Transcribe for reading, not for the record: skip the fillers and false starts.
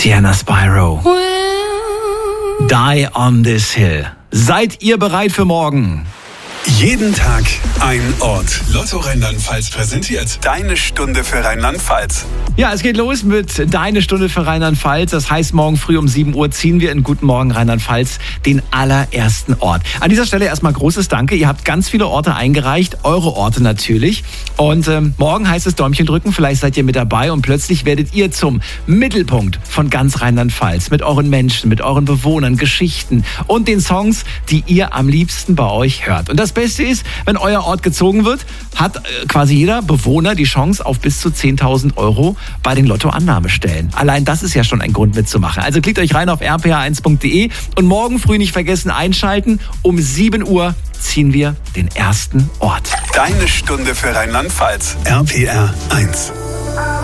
Sienna Spyro. Die on this hill. Seid ihr bereit für morgen? Jeden Tag ein Ort. Lotto Rheinland-Pfalz präsentiert Deine Stunde für Rheinland-Pfalz. Ja, es geht los mit Deine Stunde für Rheinland-Pfalz. Das heißt, morgen früh um 7 Uhr ziehen wir in Guten Morgen Rheinland-Pfalz den allerersten Ort. An dieser Stelle erstmal großes Danke. Ihr habt ganz viele Orte eingereicht, eure Orte natürlich. Und morgen heißt es Däumchen drücken, vielleicht seid ihr mit dabei und plötzlich werdet ihr zum Mittelpunkt von ganz Rheinland-Pfalz. Mit euren Menschen, mit euren Bewohnern, Geschichten und den Songs, die ihr am liebsten bei euch hört. Und das Beste ist, wenn euer Ort gezogen wird, hat quasi jeder Bewohner die Chance auf bis zu 10.000 Euro bei den Lottoannahmestellen. Allein das ist ja schon ein Grund mitzumachen. Also klickt euch rein auf rpr1.de und morgen früh nicht vergessen einschalten. Um 7 Uhr ziehen wir den ersten Ort. Deine Stunde für Rheinland-Pfalz. RPR 1.